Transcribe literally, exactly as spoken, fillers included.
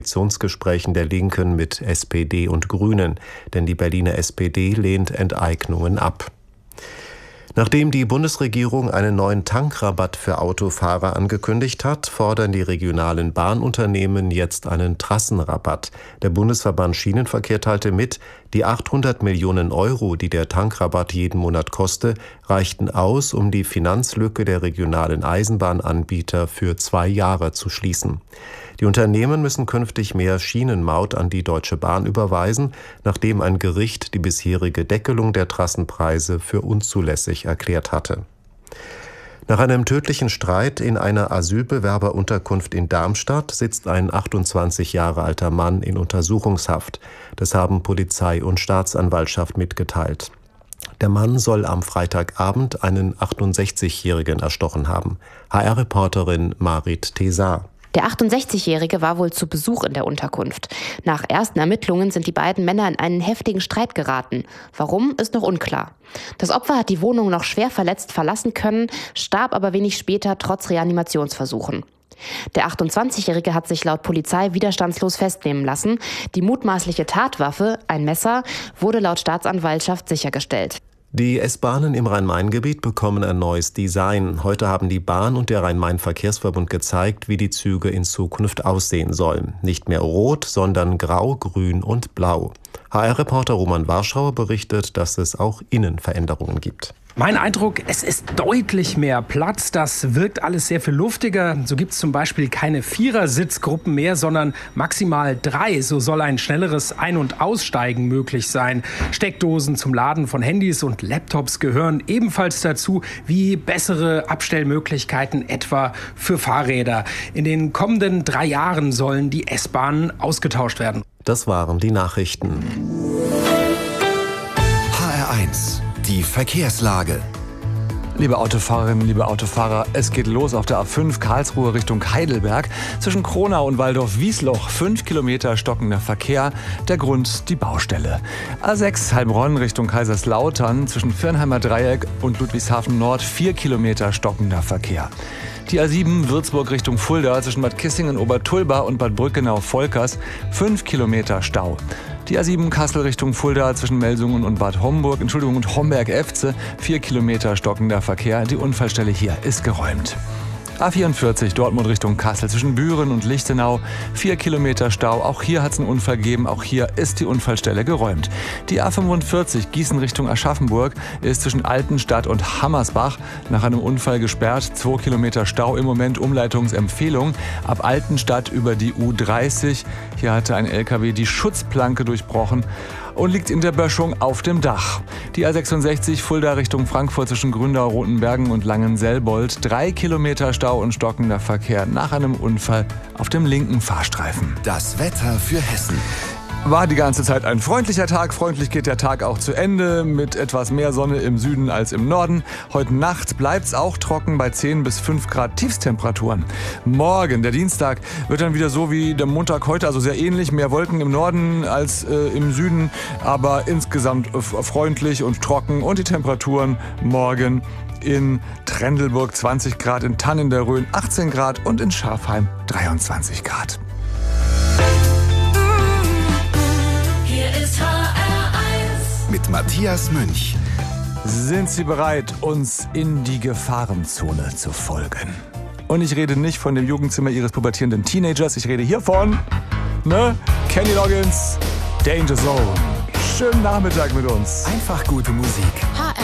Koalitionsgesprächen der Linken mit S P D und Grünen, denn die Berliner S P D lehnt Enteignungen ab. Nachdem die Bundesregierung einen neuen Tankrabatt für Autofahrer angekündigt hat, fordern die regionalen Bahnunternehmen jetzt einen Trassenrabatt. Der Bundesverband Schienenverkehr teilte mit, die achthundert Millionen Euro, die der Tankrabatt jeden Monat koste, reichten aus, um die Finanzlücke der regionalen Eisenbahnanbieter für zwei Jahre zu schließen. Die Unternehmen müssen künftig mehr Schienenmaut an die Deutsche Bahn überweisen, nachdem ein Gericht die bisherige Deckelung der Trassenpreise für unzulässig erklärt hatte. Nach einem tödlichen Streit in einer Asylbewerberunterkunft in Darmstadt sitzt ein achtundzwanzig Jahre alter Mann in Untersuchungshaft. Das haben Polizei und Staatsanwaltschaft mitgeteilt. Der Mann soll am Freitagabend einen achtundsechzigjährigen erstochen haben. H R-Reporterin Marit Tesar. Der achtundsechzigjährige war wohl zu Besuch in der Unterkunft. Nach ersten Ermittlungen sind die beiden Männer in einen heftigen Streit geraten. Warum, ist noch unklar. Das Opfer hat die Wohnung noch schwer verletzt verlassen können, starb aber wenig später trotz Reanimationsversuchen. Der achtundzwanzigjährige hat sich laut Polizei widerstandslos festnehmen lassen. Die mutmaßliche Tatwaffe, ein Messer, wurde laut Staatsanwaltschaft sichergestellt. Die S-Bahnen im Rhein-Main-Gebiet bekommen ein neues Design. Heute haben die Bahn und der Rhein-Main-Verkehrsverbund gezeigt, wie die Züge in Zukunft aussehen sollen. Nicht mehr rot, sondern grau, grün und blau. H R-Reporter Roman Warschauer berichtet, dass es auch innen Veränderungen gibt. Mein Eindruck, es ist deutlich mehr Platz. Das wirkt alles sehr viel luftiger. So gibt es zum Beispiel keine Vierersitzgruppen mehr, sondern maximal drei. So soll ein schnelleres Ein- und Aussteigen möglich sein. Steckdosen zum Laden von Handys und Laptops gehören ebenfalls dazu, wie bessere Abstellmöglichkeiten etwa für Fahrräder. In den kommenden drei Jahren sollen die S-Bahnen ausgetauscht werden. Das waren die Nachrichten. H R eins. Die Verkehrslage. Liebe Autofahrerinnen, liebe Autofahrer, es geht los auf der A fünf Karlsruhe Richtung Heidelberg. Zwischen Kronau und Waldorf-Wiesloch fünf Kilometer stockender Verkehr. Der Grund die Baustelle. A sechs Heilbronn Richtung Kaiserslautern. Zwischen Firnheimer Dreieck und Ludwigshafen Nord vier Kilometer stockender Verkehr. Die A sieben Würzburg Richtung Fulda zwischen Bad Kissingen, Obertulba und Bad Brückenau-Volkers fünf Kilometer Stau. Die A sieben Kassel Richtung Fulda zwischen Melsungen und Bad Homburg, Entschuldigung, und Homberg-Efze, vier Kilometer stockender Verkehr. Die Unfallstelle hier ist geräumt. A vierundvierzig Dortmund Richtung Kassel zwischen Büren und Lichtenau, vier Kilometer Stau. Auch hier hat es einen Unfall gegeben, auch hier ist die Unfallstelle geräumt. Die A fünfundvierzig Gießen Richtung Aschaffenburg ist zwischen Altenstadt und Hammersbach nach einem Unfall gesperrt. zwei Kilometer Stau im Moment, Umleitungsempfehlung. Ab Altenstadt über die U dreißig. Hier hatte ein L K W die Schutzplanke durchbrochen und liegt in der Böschung auf dem Dach. Die A sechsundsechzig Fulda Richtung Frankfurt zwischen Gründau, Rotenbergen und Langenselbold. Drei Kilometer Stau und stockender Verkehr nach einem Unfall auf dem linken Fahrstreifen. Das Wetter für Hessen. War die ganze Zeit ein freundlicher Tag. Freundlich geht der Tag auch zu Ende mit etwas mehr Sonne im Süden als im Norden. Heute Nacht bleibt's auch trocken bei zehn bis fünf Grad Tiefstemperaturen. Morgen, der Dienstag, wird dann wieder so wie der Montag heute, also sehr ähnlich. Mehr Wolken im Norden als äh, im Süden, aber insgesamt äh, freundlich und trocken. Und die Temperaturen morgen in Trendelburg zwanzig Grad, in Tannen der Rhön achtzehn Grad und in Schafheim dreiundzwanzig Grad. Mit Matthias Münch. Sind Sie bereit, uns in die Gefahrenzone zu folgen? Und ich rede nicht von dem Jugendzimmer Ihres pubertierenden Teenagers, ich rede hier von, ne, Kenny Loggins, Danger Zone. Schönen Nachmittag mit uns. Einfach gute Musik.